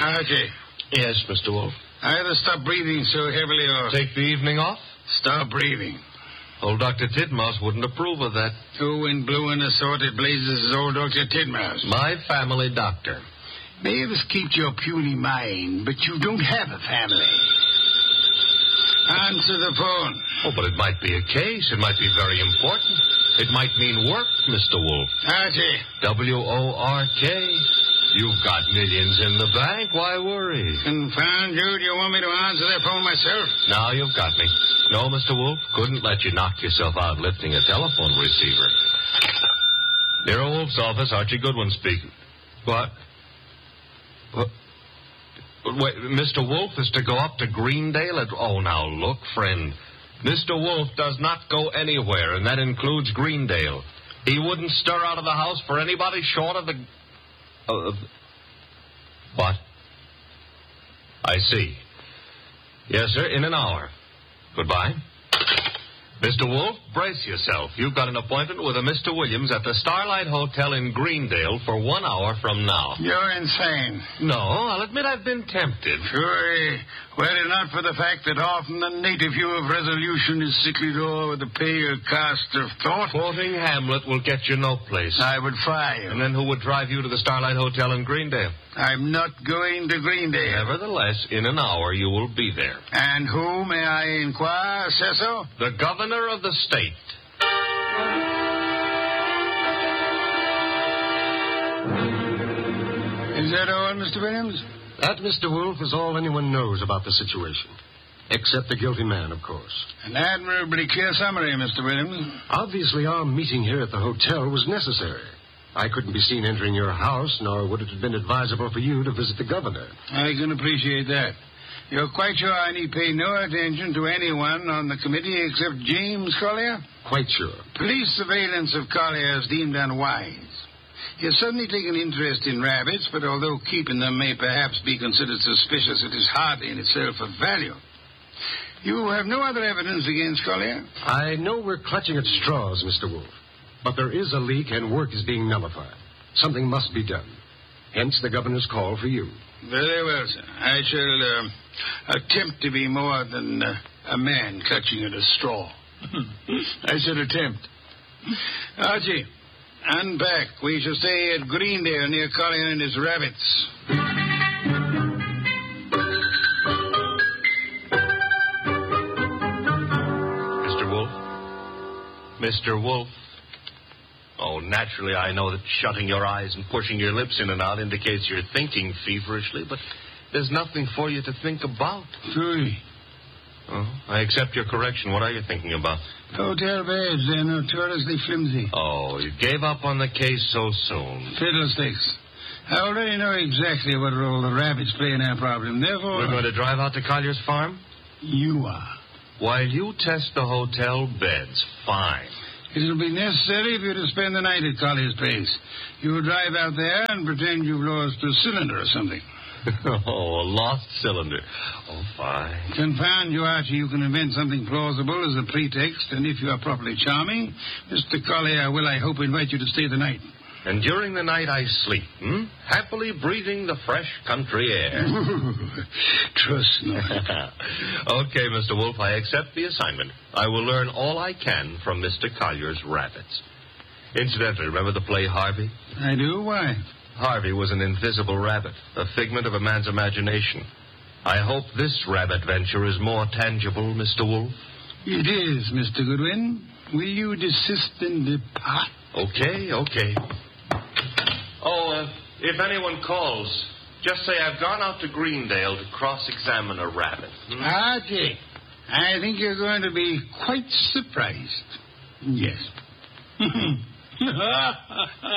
Archie. Yes, Mr. Wolf. Either stop breathing so heavily or... Take the evening off? Stop breathing. Old Dr. Titmouse wouldn't approve of that. Two wind blew in assorted blazes is old Dr. Titmouse. My family doctor. Mavis keeps your puny mind, but you don't have a family. Answer the phone. Oh, but it might be a case. It might be very important. It might mean work, Mr. Wolf. Archie. W-O-R-K. You've got millions in the bank. Why worry? Confound you. Do you want me to answer that phone myself? Now you've got me. No, Mr. Wolf, couldn't let you knock yourself out lifting a telephone receiver. Nero Wolf's office, Archie Goodwin speaking. What? Wait, Mr. Wolf is to go up to Greendale at... Oh, now, look, friend. Mr. Wolf does not go anywhere, and that includes Greendale. He wouldn't stir out of the house for anybody short of the... What? I see. Yes, sir, in an hour. Goodbye. Mr. Wolf, brace yourself. You've got an appointment with a Mr. Williams at the Starlight Hotel in Greendale for 1 hour from now. You're insane. No, I'll admit I've been tempted. Sure. Were it not for the fact that often the native view of resolution is sickly door with a pale cast of thought. Quoting Hamlet will get you no place. I would fire you. And then who would drive you to the Starlight Hotel in Greendale? I'm not going to Greendale. Nevertheless, in an hour you will be there. And who, may I inquire, says so? The governor of the state. Is that all, Mr. Williams? That, Mr. Wolf, is all anyone knows about the situation. Except the guilty man, of course. An admirably clear summary, Mr. Williams. Obviously, our meeting here at the hotel was necessary. I couldn't be seen entering your house, nor would it have been advisable for you to visit the governor. I can appreciate that. You're quite sure I need pay no attention to anyone on the committee except James Collier? Quite sure. Police surveillance of Collier is deemed unwise. He has suddenly taken interest in rabbits, but although keeping them may perhaps be considered suspicious, it is hardly in itself of value. You have no other evidence against Collier? I know we're clutching at straws, Mr. Wolf. But there is a leak and work is being nullified. Something must be done. Hence the governor's call for you. Very well, sir. I shall attempt to be more than a man clutching at a straw. I shall attempt. Archie, unpack. We shall stay at Greendale near Collier and his rabbits. Mr. Wolf? Mr. Wolf? Oh, naturally, I know that shutting your eyes and pushing your lips in and out indicates you're thinking feverishly, but there's nothing for you to think about. Three. Oh, I accept your correction. What are you thinking about? Hotel beds. They're notoriously flimsy. Oh, you gave up on the case so soon. Fiddlesticks. I already know exactly what role the rabbits play in our problem. Therefore... We're going to drive out to Collier's farm? You are. While you test the hotel beds, fine. It'll be necessary for you to spend the night at Collier's place. You'll drive out there and pretend you've lost a cylinder or something. Oh, a lost cylinder. Oh, fine. Confound you, Archie. You can invent something plausible as a pretext, and if you are properly charming, Mr. Collier will, I hope, invite you to stay the night. And during the night I sleep, happily breathing the fresh country air. Trust not. Okay, Mr. Wolf, I accept the assignment. I will learn all I can from Mr. Collier's rabbits. Incidentally, remember the play Harvey? I do? Why? Harvey was an invisible rabbit, a figment of a man's imagination. I hope this rabbit venture is more tangible, Mr. Wolf. It is, Mr. Goodwin. Will you desist and depart? Okay. Oh, if anyone calls, just say I've gone out to Greendale to cross-examine a rabbit. Archie, I think you're going to be quite surprised. Yes.